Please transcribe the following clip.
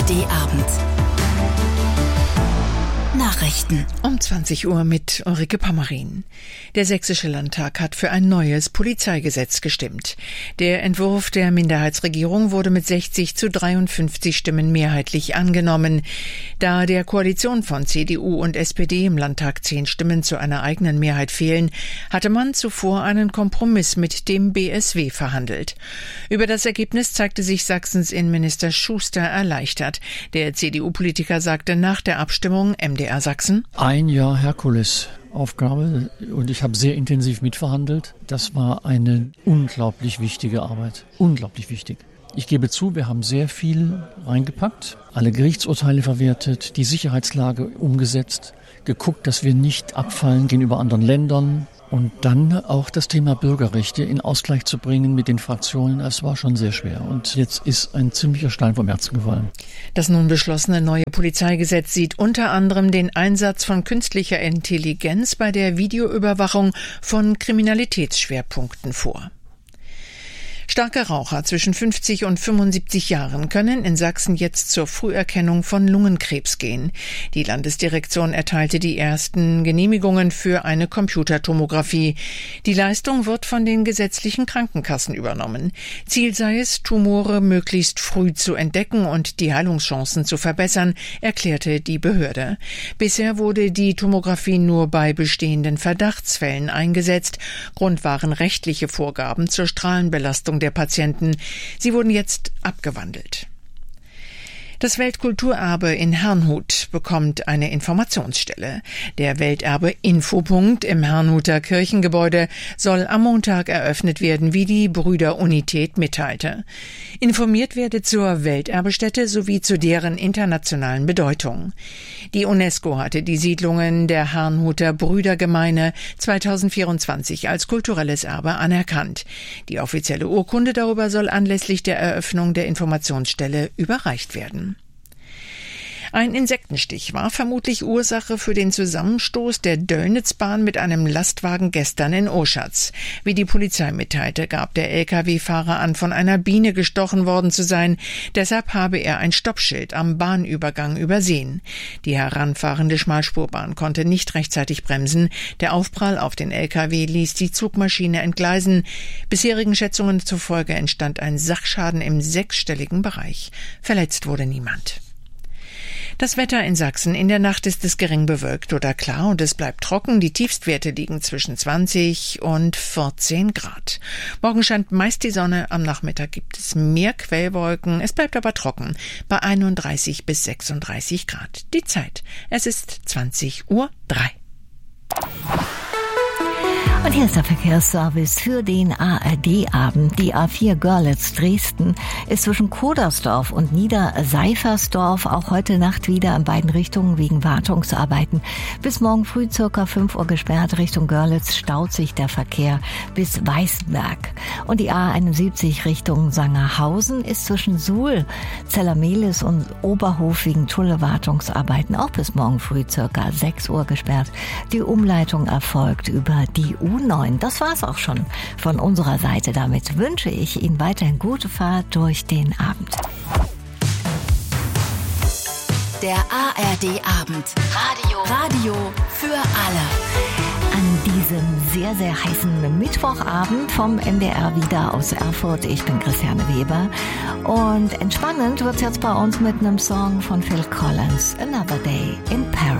ARD-Abend. Nachrichten. Um 20 Uhr mit Ulrike Pommerin. Der Sächsische Landtag hat für ein neues Polizeigesetz gestimmt. Der Entwurf der Minderheitsregierung wurde mit 60-53 Stimmen mehrheitlich angenommen. Da der Koalition von CDU und SPD im Landtag 10 Stimmen zu einer eigenen Mehrheit fehlen, hatte man zuvor einen Kompromiss mit dem BSW verhandelt. Über das Ergebnis zeigte sich Sachsens Innenminister Schuster erleichtert. Der CDU-Politiker sagte nach der Abstimmung MDR Sachsen: Ein Jahr Herkulesaufgabe und ich habe sehr intensiv mitverhandelt. Das war eine unglaublich wichtige Arbeit. Unglaublich wichtig. Ich gebe zu, wir haben sehr viel reingepackt, alle Gerichtsurteile verwertet, die Sicherheitslage umgesetzt, geguckt, dass wir nicht abfallen gegenüber anderen Ländern. Und dann auch das Thema Bürgerrechte in Ausgleich zu bringen mit den Fraktionen, das war schon sehr schwer. Und jetzt ist ein ziemlicher Stein vom Herzen gefallen. Das nun beschlossene neue Polizeigesetz sieht unter anderem den Einsatz von künstlicher Intelligenz bei der Videoüberwachung von Kriminalitätsschwerpunkten vor. Starke Raucher zwischen 50 und 75 Jahren können in Sachsen jetzt zur Früherkennung von Lungenkrebs gehen. Die Landesdirektion erteilte die ersten Genehmigungen für eine Computertomographie. Die Leistung wird von den gesetzlichen Krankenkassen übernommen. Ziel sei es, Tumore möglichst früh zu entdecken und die Heilungschancen zu verbessern, erklärte die Behörde. Bisher wurde die Tomographie nur bei bestehenden Verdachtsfällen eingesetzt. Grund waren rechtliche Vorgaben zur Strahlenbelastung der Patienten. Sie wurden jetzt abgewandelt. Das Weltkulturerbe in Herrnhut bekommt eine Informationsstelle. Der Welterbe-Infopunkt im Herrnhuter Kirchengebäude soll am Montag eröffnet werden, wie die Brüderunität mitteilte. Informiert werde zur Welterbestätte sowie zu deren internationalen Bedeutung. Die UNESCO hatte die Siedlungen der Herrnhuter Brüdergemeine 2024 als kulturelles Erbe anerkannt. Die offizielle Urkunde darüber soll anlässlich der Eröffnung der Informationsstelle überreicht werden. Ein Insektenstich war vermutlich Ursache für den Zusammenstoß der Döllnitzbahn mit einem Lastwagen gestern in Oschatz. Wie die Polizei mitteilte, gab der Lkw-Fahrer an, von einer Biene gestochen worden zu sein. Deshalb habe er ein Stoppschild am Bahnübergang übersehen. Die heranfahrende Schmalspurbahn konnte nicht rechtzeitig bremsen. Der Aufprall auf den Lkw ließ die Zugmaschine entgleisen. Bisherigen Schätzungen zufolge entstand ein Sachschaden im 6-stelligen Bereich. Verletzt wurde niemand. Das Wetter in Sachsen: in der Nacht ist es gering bewölkt oder klar und es bleibt trocken. Die Tiefstwerte liegen zwischen 20 und 14 Grad. Morgen scheint meist die Sonne, am Nachmittag gibt es mehr Quellwolken. Es bleibt aber trocken bei 31 bis 36 Grad. Die Zeit: es ist 20:03 Uhr. Und hier ist der Verkehrsservice für den ARD-Abend. Die A4 Görlitz-Dresden ist zwischen Kodersdorf und Niederseifersdorf auch heute Nacht wieder in beiden Richtungen wegen Wartungsarbeiten bis morgen früh ca. 5 Uhr gesperrt. Richtung Görlitz staut sich der Verkehr bis Weißenberg. Und die A71 Richtung Sangerhausen ist zwischen Suhl, Zellermehlis und Oberhof wegen Tulle-Wartungsarbeiten auch bis morgen früh ca. 6 Uhr gesperrt. Die Umleitung erfolgt über die U9. Das war's auch schon von unserer Seite. Damit wünsche ich Ihnen weiterhin gute Fahrt durch den Abend. Der ARD-Abend. Radio für alle. An diesem sehr, sehr heißen Mittwochabend vom MDR wieder aus Erfurt. Ich bin Christiane Weber. Und entspannend wird's jetzt bei uns mit einem Song von Phil Collins, Another Day in Paris.